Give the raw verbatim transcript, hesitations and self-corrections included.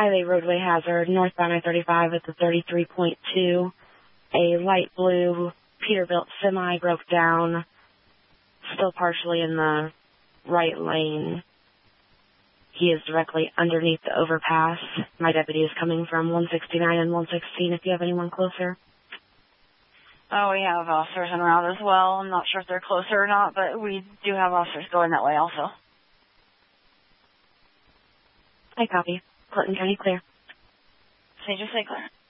highway roadway hazard, northbound I thirty-five at the thirty-three point two. A light blue Peterbilt semi broke down, still partially in the right lane. He is directly underneath the overpass. My deputy is coming from one sixty-nine and one sixteen if you have anyone closer. Oh, we have officers en route as well. I'm not sure if they're closer or not, but we do have officers going that way also. I copy. Clinton County clear. Saint Jose clear.